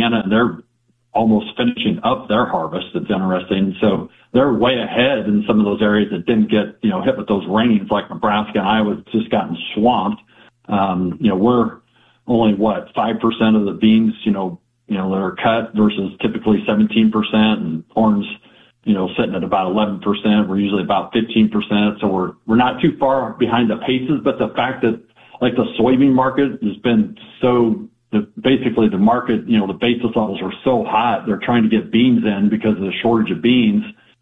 Indiana, and they're almost finishing up their harvest. It's interesting. So they're way ahead in some of those areas that didn't get, hit with those rains, like Nebraska and Iowa just gotten swamped. We're only 5% of the beans, that are cut versus typically 17%, and corn's, sitting at about 11%. We're usually about 15%. So we're not too far behind the paces, but the fact that like the soybean market has been basically the market, the basis levels are so hot, they're trying to get beans in because of the shortage of beans.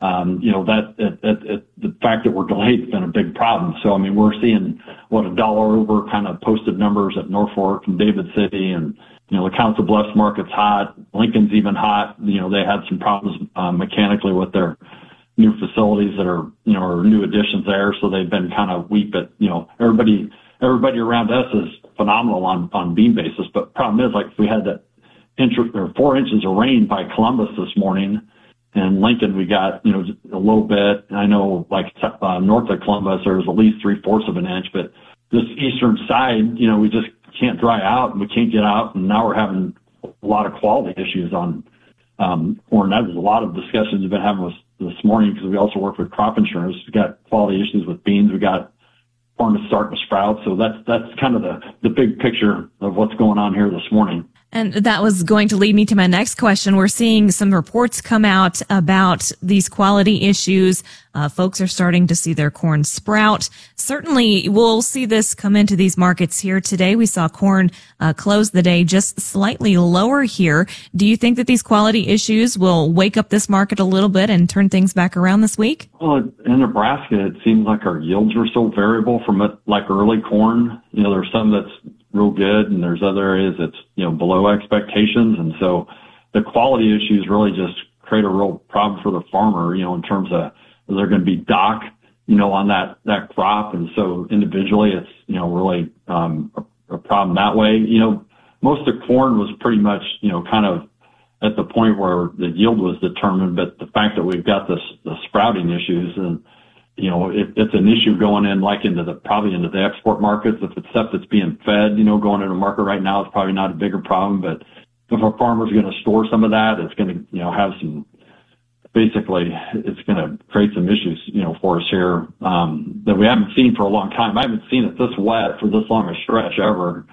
The fact that we're delayed has been a big problem. So, we're seeing $1 over kind of posted numbers at Norfolk and David City, and, the Council Bluffs market's hot. Lincoln's even hot. They had some problems mechanically with their new facilities that are, are new additions there. So they've been kind of weak, but, everybody around us is phenomenal on bean basis. But problem is, like, if we had that 4 inches of rain by Columbus this morning, and Lincoln, we got, just a little bit. I know, like, north of Columbus, there was at least 3/4 of an inch, but this eastern side, we just can't dry out and we can't get out. And now we're having a lot of quality issues on corn. That was a lot of discussions we've been having this morning, because we also work with crop insurance. We got quality issues with beans. We got corn that's starting to sprout. So that's kind of the big picture of what's going on here this morning. And that was going to lead me to my next question. We're seeing some reports come out about these quality issues. Folks are starting to see their corn sprout. Certainly, we'll see this come into these markets here today. We saw corn close the day just slightly lower here. Do you think that these quality issues will wake up this market a little bit and turn things back around this week? Well, in Nebraska, it seems like our yields are so variable from like early corn. There's some that's real good, and there's other areas that's, below expectations. And so the quality issues really just create a real problem for the farmer, in terms of they're going to be dock, on that crop. And so individually, it's, really a problem that way. Most of the corn was pretty much, kind of at the point where the yield was determined, but the fact that we've got the sprouting issues, and it's an issue going in probably into the export markets. If it's stuff that's being fed, going into the market right now, it's probably not a bigger problem. But if a farmer's going to store some of that, it's going to, have some, basically it's going to create some issues, for us here, that we haven't seen for a long time. I haven't seen it this wet for this long a stretch ever.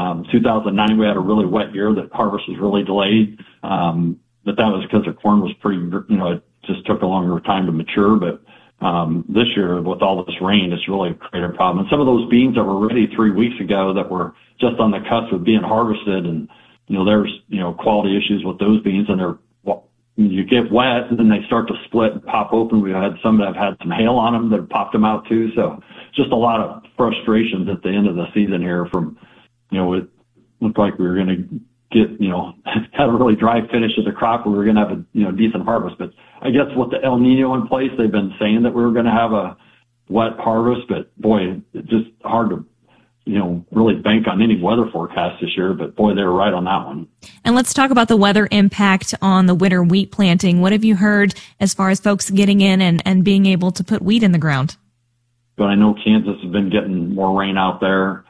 2009, we had a really wet year that harvest was really delayed. But that was because the corn was pretty, it just took a longer time to mature. But this year, with all this rain, it's really created a problem. And some of those beans that were ready 3 weeks ago that were just on the cusp of being harvested, and, there's, quality issues with those beans, and you get wet and then they start to split and pop open. We had some that have had some hail on them that have popped them out too. So just a lot of frustrations at the end of the season here from, it looked like we were going to get, had a really dry finish of the crop. We were going to have a, decent harvest. But I guess with the El Nino in place, they've been saying that we were going to have a wet harvest, but boy, it's just hard to, really bank on any weather forecast this year. But boy, they were right on that one. And let's talk about the weather impact on the winter wheat planting. What have you heard as far as folks getting in and being able to put wheat in the ground? But I know Kansas has been getting more rain out there.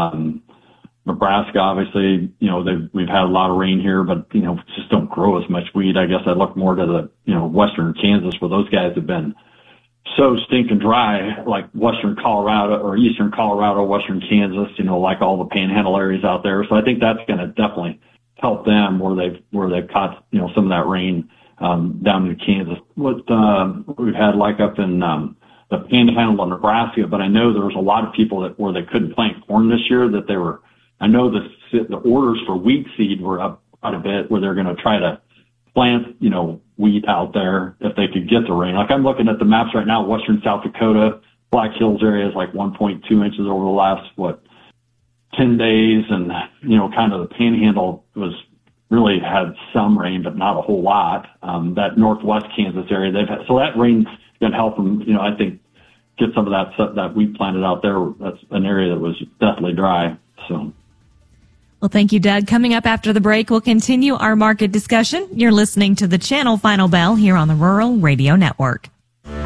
Nebraska, obviously, we've had a lot of rain here, but, just don't grow as much wheat. I guess I look more to the, western Kansas, where those guys have been so stinking dry, like western Colorado or eastern Colorado, western Kansas, like all the panhandle areas out there. So I think that's going to definitely help them where they've caught, some of that rain, down in Kansas. What we've had like up in, the panhandle of Nebraska, but I know there was a lot of people where they couldn't plant corn this year, that they were, I know the orders for wheat seed were up quite a bit, where they're going to try to plant, wheat out there if they could get the rain. Like, I'm looking at the maps right now, western South Dakota, Black Hills area is like 1.2 inches over the last, 10 days. And, kind of the panhandle really had some rain, but not a whole lot. That northwest Kansas area, so that rain's going to help them, I think, get some of that wheat planted out there. That's an area that was definitely dry. So. Well, thank you, Doug. Coming up after the break, we'll continue our market discussion. You're listening to the Channel Final Bell here on the Rural Radio Network.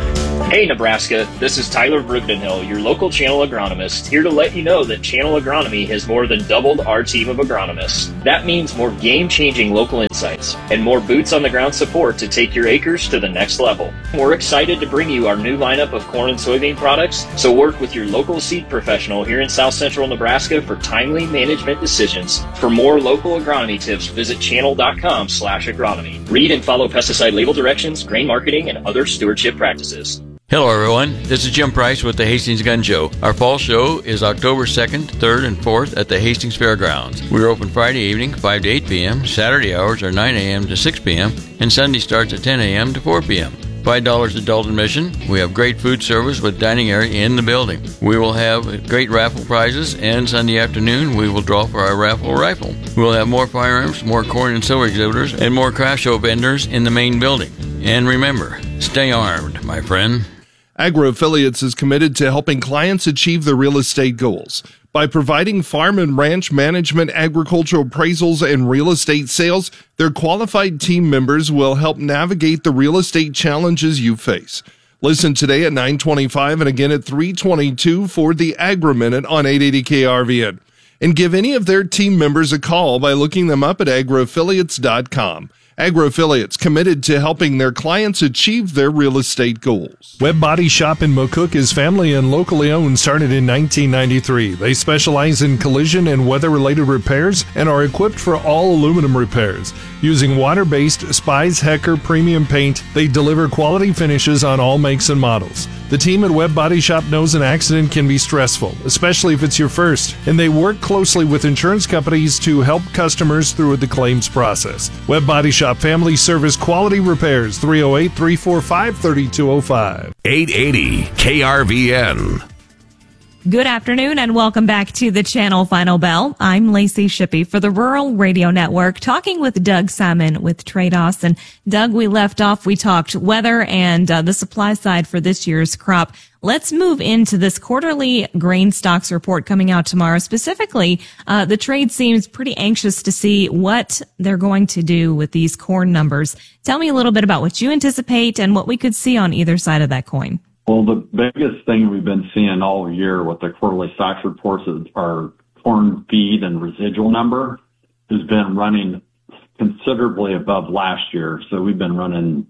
Hey Nebraska, this is Tyler Brugdenhill, your local channel agronomist, here to let you know that Channel Agronomy has more than doubled our team of agronomists. That means more game-changing local insights and more boots-on-the-ground support to take your acres to the next level. We're excited to bring you our new lineup of corn and soybean products, so work with your local seed professional here in South Central Nebraska for timely management decisions. For more local agronomy tips, visit channel.com/agronomy. Read and follow pesticide label directions, grain marketing, and other stewardship practices. Hello everyone, this is Jim Price with the Hastings Gun Show. Our fall show is October 2nd, 3rd, and 4th at the Hastings Fairgrounds. We're open Friday evening 5 to 8 p.m., Saturday hours are 9 a.m. to 6 p.m., and Sunday starts at 10 a.m. to 4 p.m. $5 adult admission. We have great food service with dining area in the building. We will have great raffle prizes, and Sunday afternoon we will draw for our raffle rifle. We'll have more firearms, more corn and soy exhibitors, and more craft show vendors in the main building. And remember, stay armed, my friend. AgroAffiliates is committed to helping clients achieve their real estate goals. By providing farm and ranch management, agricultural appraisals, and real estate sales, their qualified team members will help navigate the real estate challenges you face. Listen today at 9:25 and again at 3:22 for the Agri-Minute on 880 KRVN. And give any of their team members a call by looking them up at agroaffiliates.com. AgroAffiliates, committed to helping their clients achieve their real estate goals. Webb Body Shop in McCook is family and locally owned, started in 1993. They specialize in collision and weather-related repairs and are equipped for all aluminum repairs. Using water-based Spies Hecker premium paint, they deliver quality finishes on all makes and models. The team at Webb Body Shop knows an accident can be stressful, especially if it's your first, and they work closely with insurance companies to help customers through the claims process. Webb Body Shop Family Service Quality Repairs, 308-345-3205. 880 KRVN. Good afternoon and welcome back to the Channel Final Bell. I'm Lacey Shippey for the Rural Radio Network, talking with Doug Simon with Trados. And Doug, we left off, we talked weather and the supply side for this year's crop. Let's move into this quarterly grain stocks report coming out tomorrow. Specifically, the trade seems pretty anxious to see what they're going to do with these corn numbers. Tell me a little bit about what you anticipate and what we could see on either side of that coin. Well, the biggest thing we've been seeing all year with the quarterly stocks reports is our corn feed and residual number has been running considerably above last year. So we've been running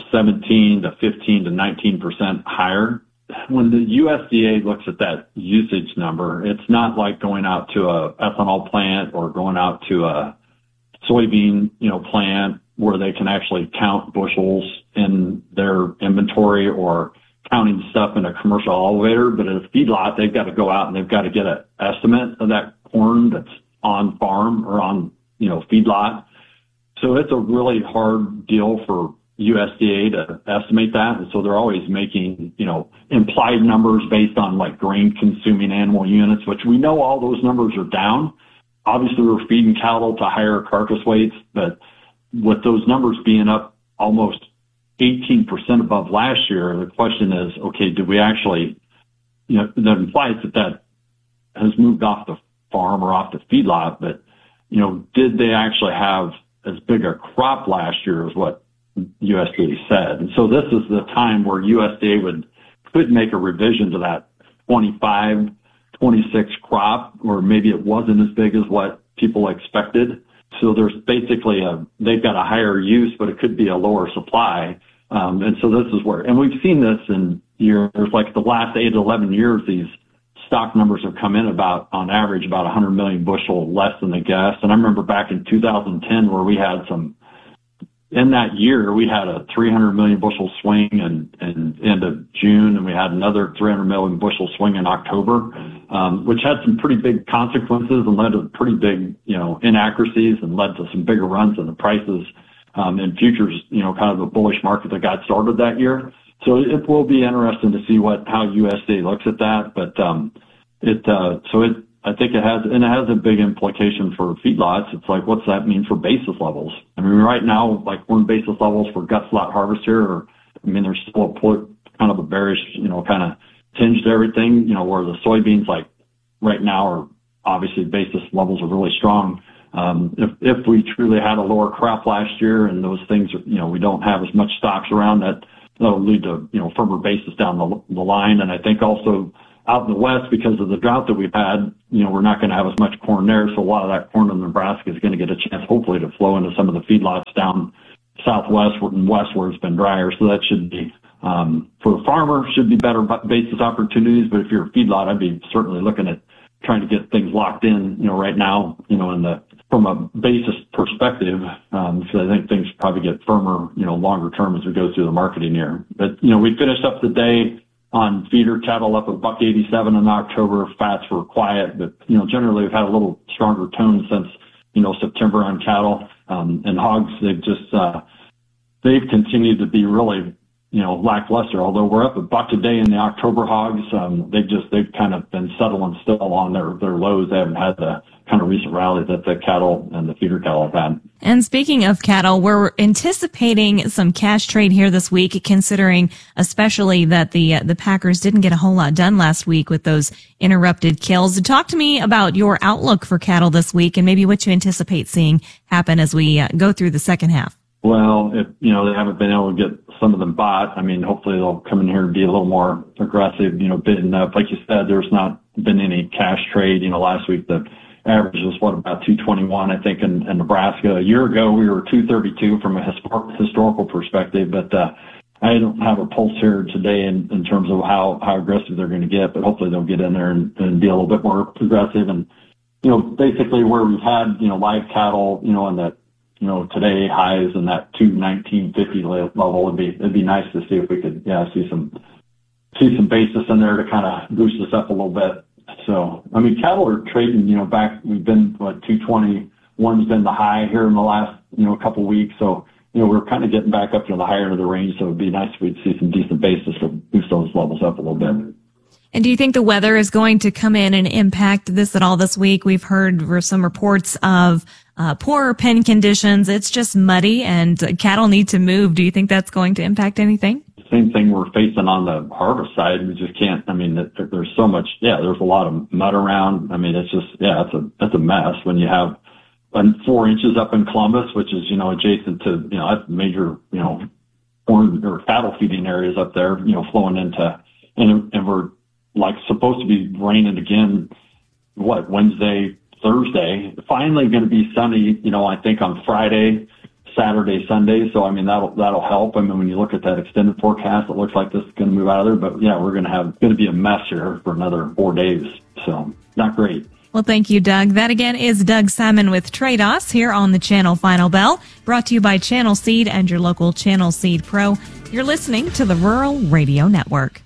17 to 15 to 19% higher. When the USDA looks at that usage number, it's not like going out to a ethanol plant or going out to a soybean, plant where they can actually count bushels in their inventory or counting stuff in a commercial elevator. But at a feedlot, they've got to go out and they've got to get an estimate of that corn that's on farm or on, feedlot. So it's a really hard deal for USDA to estimate that. And so they're always making, implied numbers based on like grain consuming animal units, which we know all those numbers are down. Obviously we're feeding cattle to higher carcass weights, but with those numbers being up almost 18% above last year, the question is, okay, did we actually, that implies that has moved off the farm or off the feedlot, but, did they actually have as big a crop last year as what USDA said? And so this is the time where USDA could make a revision to that 25, 26 crop, or maybe it wasn't as big as what people expected. So there's basically they've got a higher use, but it could be a lower supply. And so this is where, and we've seen this in years, like the last 8 to 11 years, these stock numbers have come in on average, about 100 million bushel less than they guessed. And I remember back in 2010 where we had in that year, we had a 300 million bushel swing in end of June, and we had another 300 million bushel swing in October, which had some pretty big consequences and led to pretty big, inaccuracies and led to some bigger runs in the prices, in futures, kind of a bullish market that got started that year. So it will be interesting to see how USDA looks at that. But, I think it has a big implication for feedlots. It's like, what's that mean for basis levels? I mean, right now, like corn basis levels for gut slot harvest here there's still kind of a bearish, kind of tinge to everything, where the soybeans, like right now, are obviously basis levels are really strong. If we truly had a lower crop last year and those things, we don't have as much stocks around, that that'll lead to, firmer basis down the line. And I think also out in the West, because of the drought that we've had, we're not going to have as much corn there. So a lot of that corn in Nebraska is going to get a chance, hopefully, to flow into some of the feedlots down southwest and west where it's been drier. So that should be, for the farmer, should be better basis opportunities. But if you're a feedlot, I'd be certainly looking at trying to get things locked in, right now, from a basis perspective, because I think things probably get firmer, longer term as we go through the marketing year. But, we finished up the day on feeder cattle up at $1.87 in October. Fats were quiet, but, generally we've had a little stronger tone since, September on cattle. And hogs, they've continued to be really, lackluster. Although we're up $1 a day in the October hogs, they've kind of been settling still on their lows. They haven't had the kind of recent rally that the cattle and the feeder cattle have had. And speaking of cattle, we're anticipating some cash trade here this week, considering especially that the Packers didn't get a whole lot done last week with those interrupted kills. Talk to me about your outlook for cattle this week and maybe what you anticipate seeing happen as we go through the second half. Well, if, they haven't been able to get some of them bought, hopefully they'll come in here and be a little more aggressive, bidding up. Like you said, there's not been any cash trade. Last week the average was about 221, I think, in Nebraska. A year ago we were 232 from a historical perspective, but I don't have a pulse here today in terms of how aggressive they're going to get, but hopefully they'll get in there and be a little bit more aggressive. And, basically where we've had, live cattle, in that, today highs in that 219.50 level, it'd be nice to see if we could, see some basis in there to kind of boost us up a little bit. So, cattle are trading, back, we've been, 221's been the high here in the last, couple weeks. So, we're kind of getting back up to the higher end of the range. So it'd be nice if we'd see some decent basis to boost those levels up a little bit. And do you think the weather is going to come in and impact this at all this week? We've heard some reports of poor pen conditions. It's just muddy and cattle need to move. Do you think that's going to impact anything? Same thing we're facing on the harvest side. We just can't, there's so much, there's a lot of mud around. It's just, it's a mess when you have 4 inches up in Columbus, which is, adjacent to, that's major, corn or cattle feeding areas up there, flowing into, and we're supposed to be raining again, Wednesday, Thursday, finally going to be sunny, I think on Friday, Saturday, Sunday. So, that'll help. When you look at that extended forecast, it looks like this is going to move out of there, but we're going to be a mess here for another 4 days. So not great. Well, thank you, Doug. That again is Doug Simon with Trade-Offs here on the Channel Final Bell, brought to you by Channel Seed and your local Channel Seed Pro. You're listening to the Rural Radio Network.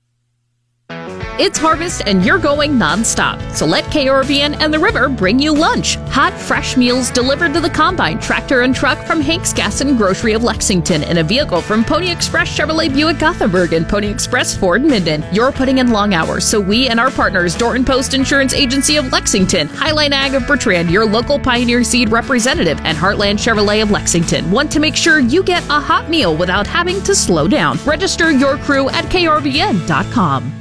It's harvest and you're going nonstop. So let KRVN and the River bring you lunch. Hot, fresh meals delivered to the combine, tractor, and truck from Hank's Gas and Grocery of Lexington in a vehicle from Pony Express Chevrolet Buick Gothenburg and Pony Express Ford Minden. You're putting in long hours, so we and our partners, Dorton Post Insurance Agency of Lexington, Highline Ag of Bertrand, your local Pioneer Seed representative, and Heartland Chevrolet of Lexington want to make sure you get a hot meal without having to slow down. Register your crew at krvn.com.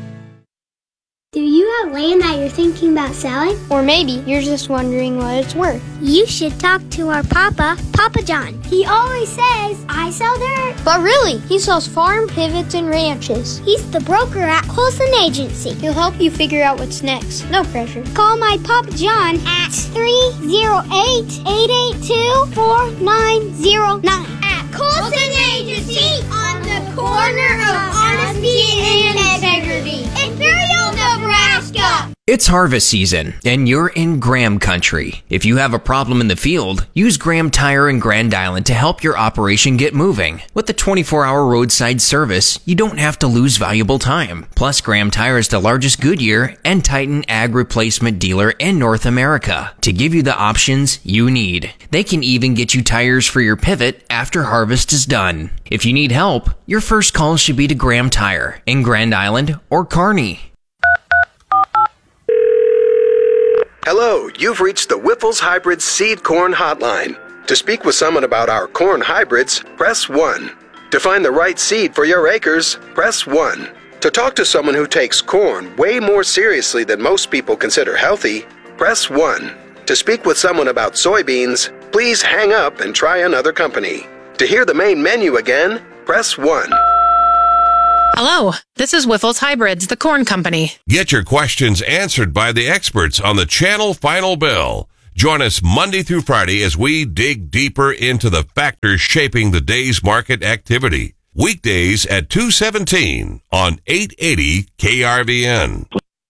Do you have land that you're thinking about selling? Or maybe you're just wondering what it's worth. You should talk to our Papa John. He always says, I sell dirt. But really, he sells farm pivots and ranches. He's the broker at Colson Agency. He'll help you figure out what's next. No pressure. Call my Papa John at 308-882-4909. At Colson Agency on the corner of honesty and integrity. Imperial, Nebraska. It's harvest season, and you're in Graham country. If you have a problem in the field, use Graham Tire in Grand Island to help your operation get moving. With the 24-hour roadside service, you don't have to lose valuable time. Plus, Graham Tire is the largest Goodyear and Titan ag replacement dealer in North America to give you the options you need. They can even get you tires for your pivot after harvest is done. If you need help, your first call should be to Graham Tire in Grand Island or Kearney. Hello, you've reached the Whiffles Hybrid Seed Corn Hotline. To speak with someone about our corn hybrids, press 1. To find the right seed for your acres, press 1. To talk to someone who takes corn way more seriously than most people consider healthy, press 1. To speak with someone about soybeans, please hang up and try another company. To hear the main menu again, press 1. Hello, this is Wiffles Hybrids, the corn company. Get your questions answered by the experts on the Channel Final Bill. Join us Monday through Friday as we dig deeper into the factors shaping the day's market activity. Weekdays at 2:17 on 880 KRVN.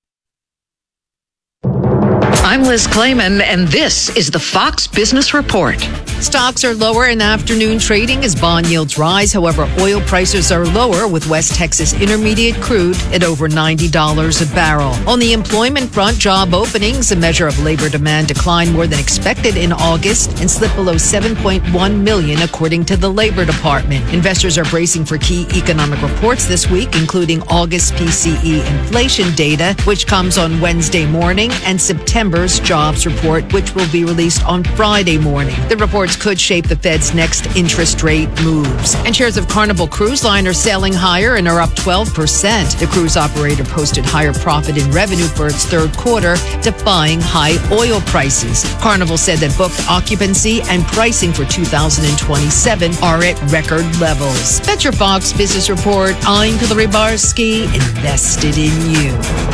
I'm Liz Clayman, and this is the Fox Business Report. Stocks are lower in afternoon trading as bond yields rise. However, oil prices are lower with West Texas Intermediate crude at over $90 a barrel. On the employment front, job openings, a measure of labor demand, declined more than expected in August and slipped below 7.1 million, according to the Labor Department. Investors are bracing for key economic reports this week, including August PCE inflation data, which comes on Wednesday morning, and September's jobs report, which will be released on Friday morning. The reports could shape the Fed's next interest rate moves. And shares of Carnival Cruise Line are selling higher and are up 12%. The cruise operator posted higher profit in revenue for its third quarter, defying high oil prices. Carnival said that booked occupancy and pricing for 2027 are at record levels. That's your Fox Business Report. I'm Hillary Barsky, invested in you.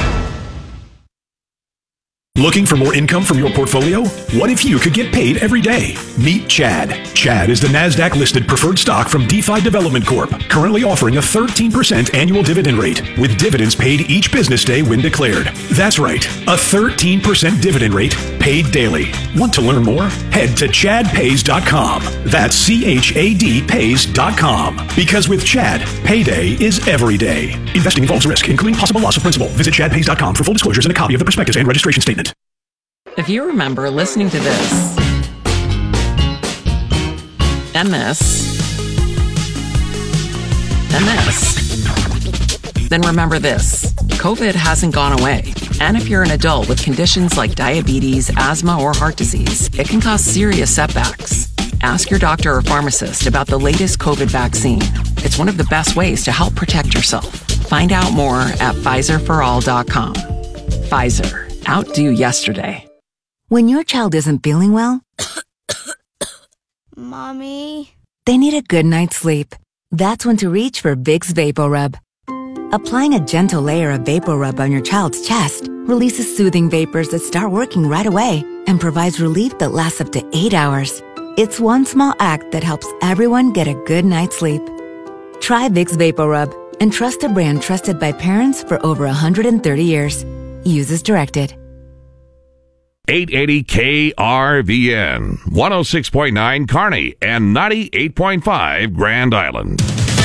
Looking for more income from your portfolio? What if you could get paid every day? Meet Chad. Chad is the NASDAQ-listed preferred stock from DeFi Development Corp., currently offering a 13% annual dividend rate, with dividends paid each business day when declared. That's right, a 13% dividend rate paid daily. Want to learn more? Head to chadpays.com. That's CHADpays.com. Because with Chad, payday is every day. Investing involves risk, including possible loss of principal. Visit chadpays.com for full disclosures and a copy of the prospectus and registration statement. If you remember listening to this, and this, and this, then remember this. COVID hasn't gone away. And if you're an adult with conditions like diabetes, asthma, or heart disease, it can cause serious setbacks. Ask your doctor or pharmacist about the latest COVID vaccine. It's one of the best ways to help protect yourself. Find out more at PfizerForAll.com. Pfizer. Outdo yesterday. When your child isn't feeling well, Mommy, they need a good night's sleep. That's when to reach for Vicks VapoRub. Applying a gentle layer of VapoRub on your child's chest releases soothing vapors that start working right away and provides relief that lasts up to 8 hours. It's one small act that helps everyone get a good night's sleep. Try Vicks VapoRub and trust a brand trusted by parents for over 130 years. Use as directed. 880 KRVN, 106.9 Kearney, and 98.5 Grand Island.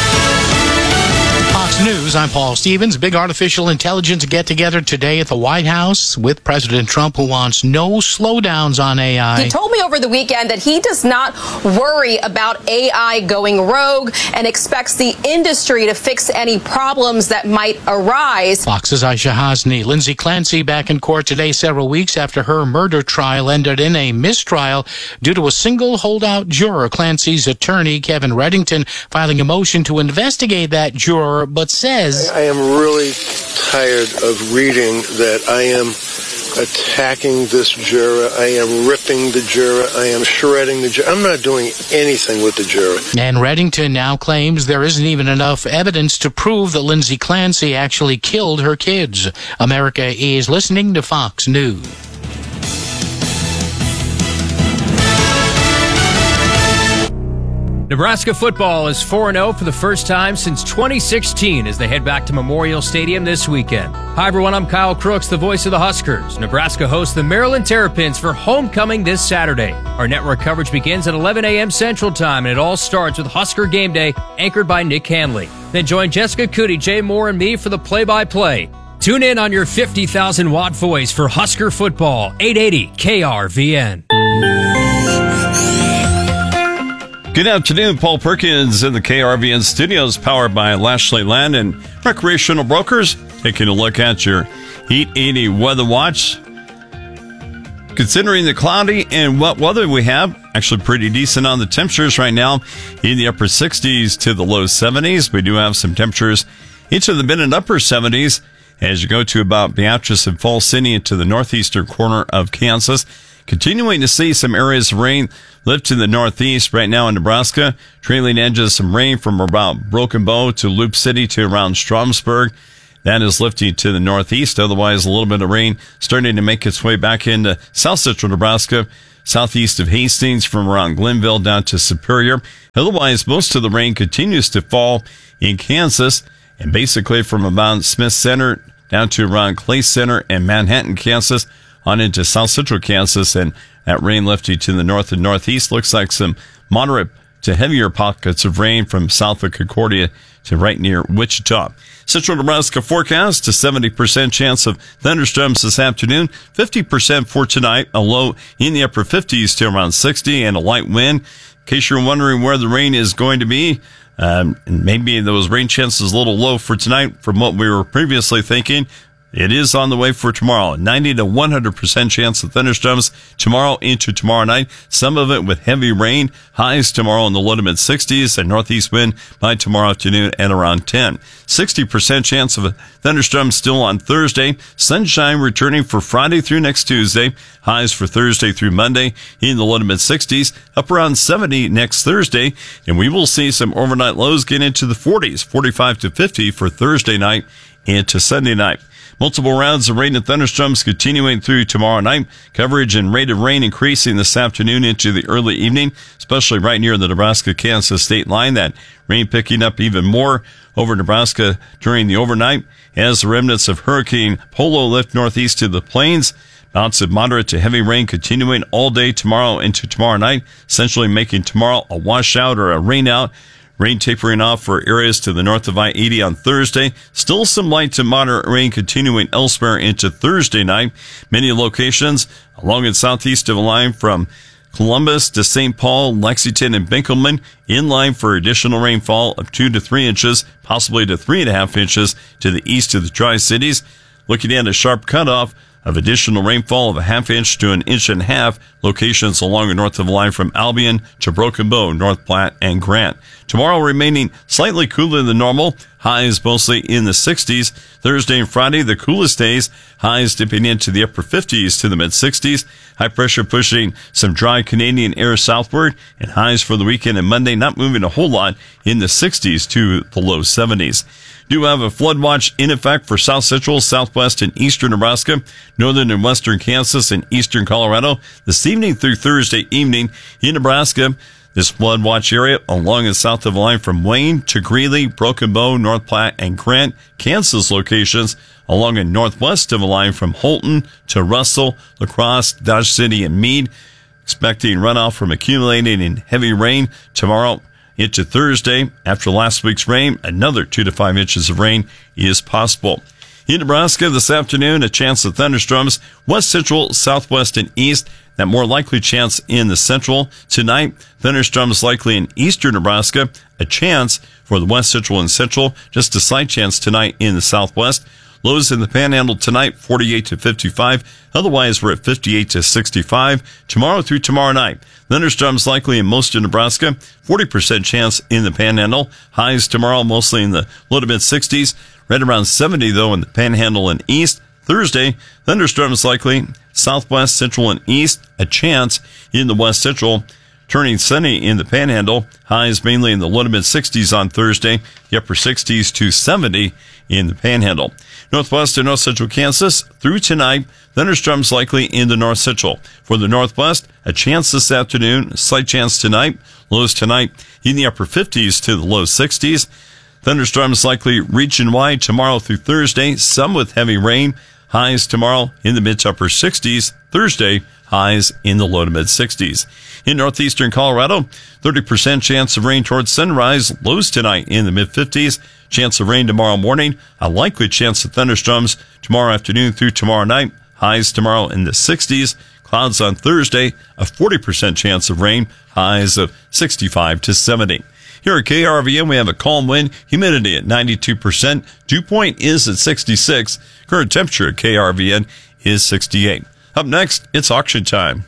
Fox News, I'm Paul Stevens. Big artificial intelligence get-together today at the White House with President Trump, who wants no slowdowns on AI. He told me over the weekend that he does not worry about AI going rogue and expects the industry to fix any problems that might arise. Fox's Aisha Hasni. Lindsay Clancy back in court today several weeks after her murder trial ended in a mistrial due to a single holdout juror. Clancy's attorney, Kevin Reddington, filing a motion to investigate that juror, but says, I am really tired of reading that I am attacking this juror, I am ripping the juror, I am shredding the juror. I'm not doing anything with the juror. And Reddington now claims there isn't even enough evidence to prove that Lindsay Clancy actually killed her kids. America is listening to Fox News. Nebraska football is 4-0 for the first time since 2016 as they head back to Memorial Stadium this weekend. Hi, everyone. I'm Kyle Crooks, the voice of the Huskers. Nebraska hosts the Maryland Terrapins for homecoming this Saturday. Our network coverage begins at 11 a.m. Central Time, and it all starts with Husker Game Day, anchored by Nick Hanley. Then join Jessica Cootie, Jay Moore, and me for the play-by-play. Tune in on your 50,000-watt voice for Husker football, 880 KRVN. Good afternoon. Paul Perkins in the KRVN studios, powered by Lashley Land and Recreational Brokers. Taking a look at your Heat 80 weather watch. Considering the cloudy and wet weather we have, actually pretty decent on the temperatures right now, in the upper 60s to the low 70s. We do have some temperatures into the mid and upper 70s as you go to about Beatrice and Falls City into the northeastern corner of Kansas. continuing to see some areas of rain lift to the northeast right now in Nebraska. Trailing edges, some rain from about Broken Bow to Loop City to around Stromsburg. That is lifting to the northeast. Otherwise, a little bit of rain starting to make its way back into south central Nebraska, southeast of Hastings from around Glenville down to Superior. Otherwise, most of the rain continues to fall in Kansas, and basically from about Smith Center down to around Clay Center and Manhattan, Kansas, on into south central Kansas, and that rain lifting to the north and northeast. Looks like some moderate to heavier pockets of rain from south of Concordia to right near Wichita. Central Nebraska forecast, a 70% chance of thunderstorms this afternoon, 50% for tonight, a low in the upper 50s to around 60, and a light wind. In case you're wondering where the rain is going to be, maybe those rain chances a little low for tonight from what we were previously thinking. It is on the way for tomorrow. 90 to 100% chance of thunderstorms tomorrow into tomorrow night. Some of it with heavy rain. Highs tomorrow in the low to mid 60s and northeast wind by tomorrow afternoon at around 10. 60% chance of a thunderstorm still on Thursday. Sunshine returning for Friday through next Tuesday. Highs for Thursday through Monday in the low to mid 60s. Up around 70 next Thursday. And we will see some overnight lows get into the 40s. 45 to 50 for Thursday night into Sunday night. Multiple rounds of rain and thunderstorms continuing through tomorrow night. Coverage and rate of rain increasing this afternoon into the early evening, especially right near the Nebraska-Kansas state line. That rain picking up even more over Nebraska during the overnight as the remnants of Hurricane Polo lift northeast to the plains. Bouts of moderate to heavy rain continuing all day tomorrow into tomorrow night, essentially making tomorrow a washout or a rain out. Rain tapering off for areas to the north of I-80 on Thursday. Still some light to moderate rain continuing elsewhere into Thursday night. Many locations along and southeast of the line from Columbus to St. Paul, Lexington, and Binkelman in line for additional rainfall of 2 to 3 inches, possibly to 3.5 inches to the east of the Tri-Cities. Looking at a sharp cutoff of additional rainfall of a half inch to an inch and a half, locations along the north of the line from Albion to Broken Bow, North Platte, and Grant. Tomorrow remaining slightly cooler than normal, highs mostly in the 60s. Thursday and Friday, the coolest days, highs dipping into the upper 50s to the mid 60s. High pressure pushing some dry Canadian air southward, and highs for the weekend and Monday not moving a whole lot in the 60s to the low 70s. Do have a flood watch in effect for south central, southwest, and eastern Nebraska, northern and western Kansas, and eastern Colorado this evening through Thursday evening in Nebraska. This flood watch area along and south of the line from Wayne to Greeley, Broken Bow, North Platte, and Grant. Kansas locations along and northwest of the line from Holton to Russell, La Crosse, Dodge City, and Meade. Expecting runoff from accumulating in heavy rain tomorrow into Thursday. After last week's rain, another 2 to 5 inches of rain is possible. In Nebraska this afternoon, a chance of thunderstorms west central, southwest, and east. That more likely chance in the central. Tonight, thunderstorms likely in eastern Nebraska. A chance for the west central and central. Just a slight chance tonight in the southwest. Lows in the Panhandle tonight, 48 to 55. Otherwise, we're at 58 to 65. Tomorrow through tomorrow night, thunderstorms likely in most of Nebraska. 40% chance in the Panhandle. Highs tomorrow mostly in the low to mid 60s. Right around 70, though, in the Panhandle and east. Thursday, thunderstorms likely southwest, central, and east. A chance in the west central. Turning sunny in the Panhandle. Highs mainly in the low to mid 60s on Thursday. The upper 60s to 70 in the Panhandle. Northwest and north central Kansas through tonight. Thunderstorms likely in the north central. For the northwest, a chance this afternoon, a slight chance tonight. Lows tonight in the upper 50s to the low 60s. Thunderstorms likely region-wide tomorrow through Thursday, some with heavy rain. Highs tomorrow in the mid to upper 60s. Thursday, highs in the low to mid 60s. In northeastern Colorado, 30% chance of rain towards sunrise. Lows tonight in the mid 50s. Chance of rain tomorrow morning. A likely chance of thunderstorms tomorrow afternoon through tomorrow night. Highs tomorrow in the 60s. Clouds on Thursday. A 40% chance of rain. Highs of 65 to 70. Here at KRVN, we have a calm wind, humidity at 92%. Dew point is at 66. Current temperature at KRVN is 68. Up next, it's auction time.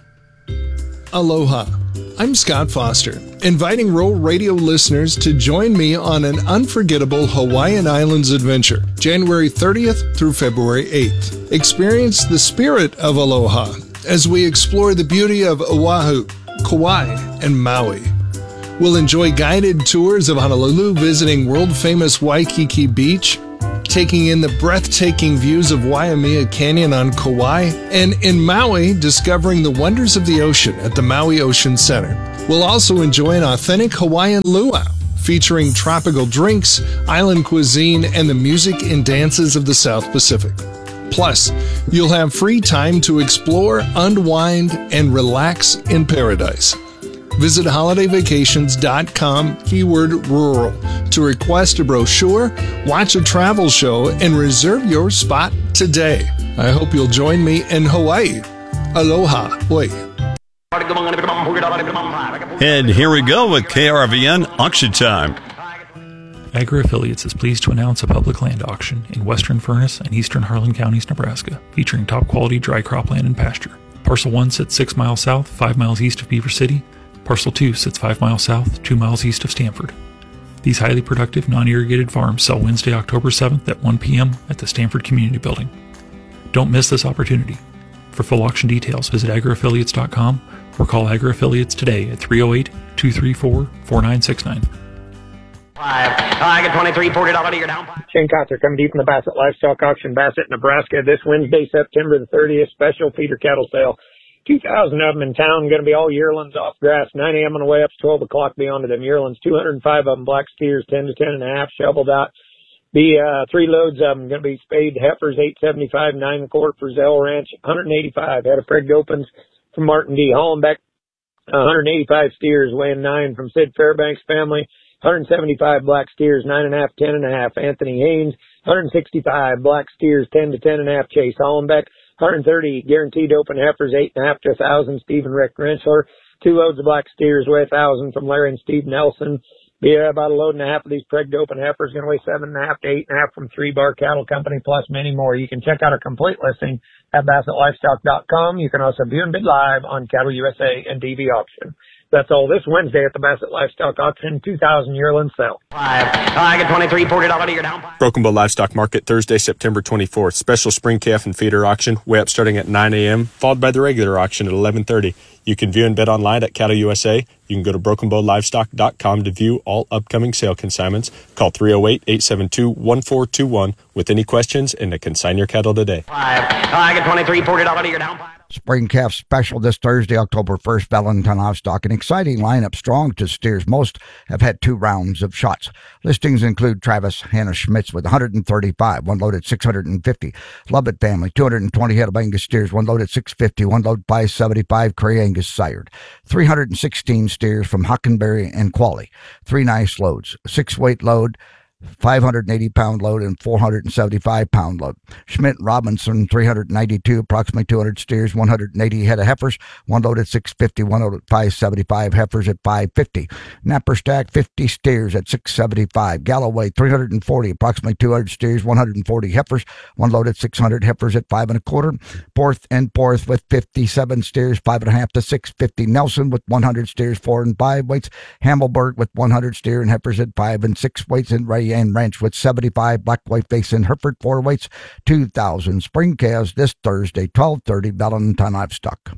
Aloha. I'm Scott Foster, inviting Rural Radio listeners to join me on an unforgettable Hawaiian Islands adventure, January 30th through February 8th. Experience the spirit of Aloha as we explore the beauty of Oahu, Kauai, and Maui. We'll enjoy guided tours of Honolulu, visiting world-famous Waikiki Beach, taking in the breathtaking views of Waimea Canyon on Kauai, and in Maui, discovering the wonders of the ocean at the Maui Ocean Center. We'll also enjoy an authentic Hawaiian luau, featuring tropical drinks, island cuisine, and the music and dances of the South Pacific. Plus, you'll have free time to explore, unwind, and relax in paradise. Visit holidayvacations.com /rural to request a brochure, watch a travel show, and reserve your spot today. I hope you'll join me in Hawaii. Aloha. Oi. And here we go with KRVN Auction Time. Agri-Affiliates is pleased to announce a public land auction in western Furnace and eastern Harlan counties, Nebraska, featuring top-quality dry cropland and pasture. Parcel 1 sits 6 miles south, 5 miles east of Beaver City. Parcel 2 sits 5 miles south, 2 miles east of Stanford. These highly productive, non-irrigated farms sell Wednesday, October 7th at 1 p.m. at the Stanford Community Building. Don't miss this opportunity. For full auction details, visit agriaffiliates.com or call Agri-Affiliates today at 308-234-4969. I get $23, $40 your down. Shane Kotzer coming to you from the Bassett Livestock Auction, Bassett, Nebraska. This Wednesday, September the 30th, special feeder cattle sale. 2,000 of them in town, going to be all yearlings off grass, 9 a.m. on the way up to 12 o'clock be on to them yearlings. 205 of them black steers, 10 to 10 and a half, shoveled out. Be 3 loads of them, going to be spayed heifers, 875, 9 1/4 for Zell Ranch, 185 head of pregged opens from Martin D. Hollenbeck, 185 steers weighing 9 from Sid Fairbanks family, 175 black steers, 9 1/2, 10 1/2, Anthony Haynes, 165 black steers, 10 to 10 1/2, Chase Hollenbeck, 130 guaranteed open heifers, 8 1/2 to 1,000, Stephen Rick Rensler, 2 loads of black steers weigh 1,000 from Larry and Steve Nelson. Be about a load and a half of these pregged open heifers, going to weigh 7 1/2 to 8 1/2 from 3 Bar Cattle Company, plus many more. You can check out a complete listing at BassettLivestock.com. You can also view and bid live on Cattle USA and DV Auction. That's all this Wednesday at the Bassett Livestock Auction, 2,000 yearling sale. I get $23, $40 your down. Broken Bow Livestock Market, Thursday, September 24th. Special spring calf and feeder auction, way up starting at 9 a.m., followed by the regular auction at 11:30. You can view and bid online at Cattle USA. You can go to brokenbowlivestock.com to view all upcoming sale consignments. Call 308-872-1421 with any questions and to consign your cattle today. I get $23, $40 your down. Spring calf special this Thursday, October 1st, Valentine Livestock. An exciting lineup, strong to steers. Most have had 2 rounds of shots. Listings include Travis Hannah Schmitz with 135, one load at 650. Lovett family, 220 head of Angus steers, one load at 650, one load 575, Cray Angus sired. 316 steers from Hockenberry and Qualley. 3 nice loads, 6-weight load, 580-pound load and 475-pound load. Schmidt Robinson, 392, approximately 200 steers, 180 head of heifers, one load at 650, one load at 575, heifers at 550. Napper Stack, 50 steers at 675. Galloway, 340, approximately 200 steers, 140 heifers, one load at 600, heifers at 5 1/4. Porth and Porth with 57 steers, 5 1/2 to 650. Nelson with 100 steers, 4 and 5 weights. Hamelberg with 100 steer and heifers at 5 and 6 weights. And Ray and Ranch with 75, Black White Face in Hereford, 4 weights, 2,000. Spring calves this Thursday, 12:30, Valentine Livestock.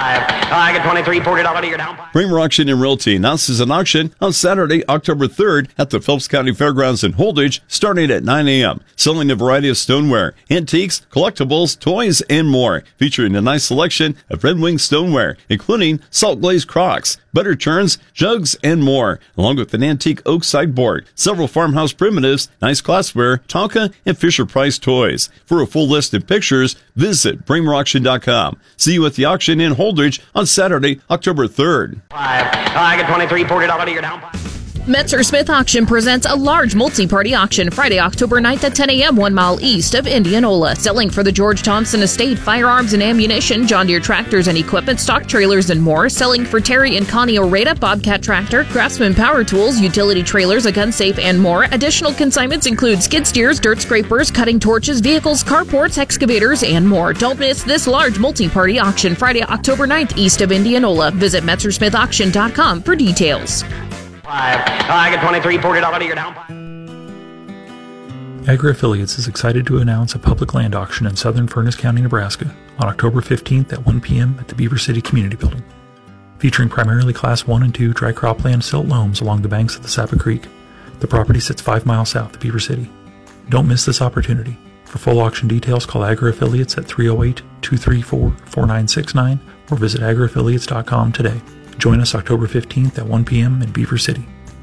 I get $23, $40 your down. Bramer Auction and Realty announces an auction on Saturday, October 3rd at the Phelps County Fairgrounds in Holdridge, starting at 9 a.m., selling a variety of stoneware, antiques, collectibles, toys, and more, featuring a nice selection of Red Wing stoneware, including salt glazed crocks, butter churns, jugs, and more, along with an antique oak sideboard, several farmhouse primitives, nice glassware, Tonka, and Fisher-Price toys. For a full list of pictures, visit BramerAuction.com. See you at the auction in Holdridge on Saturday, October 3rd. I get $23, $40 your down. Metzer Smith Auction presents a large multi-party auction Friday, October 9th at 10 a.m. 1 mile east of Indianola. Selling for the George Thompson Estate, firearms and ammunition, John Deere tractors and equipment, stock trailers and more. Selling for Terry and Connie Oreda, Bobcat tractor, Craftsman power tools, utility trailers, a gun safe, and more. Additional consignments include skid steers, dirt scrapers, cutting torches, vehicles, carports, excavators, and more. Don't miss this large multi-party auction Friday, October 9th east of Indianola. Visit MetzerSmithAuction.com for details. I get $23, $40 your down. Agri-Affiliates is excited to announce a public land auction in southern Furnace County, Nebraska on October 15th at 1 p.m. at the Beaver City Community Building. Featuring primarily Class 1 and 2 dry cropland silt loams along the banks of the Sapa Creek, the property sits 5 miles south of Beaver City. Don't miss this opportunity. For full auction details, call Agri-Affiliates at 308-234-4969 or visit agriaffiliates.com today. Join us October 15th at 1 p.m. in Beaver City.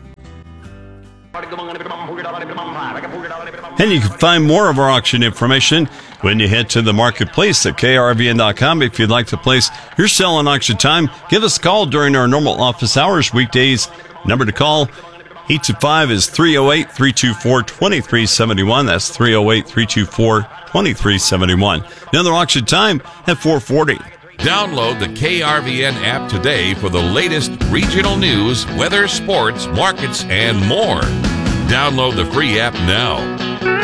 And you can find more of our auction information when you head to the marketplace at krvn.com. If you'd like to place your sale on auction time, give us a call during our normal office hours weekdays. Number to call 825 is 308-324-2371. That's 308-324-2371. Another auction time at 4:40. Download the KRVN app today for the latest regional news, weather, sports, markets, and more. Download the free app now.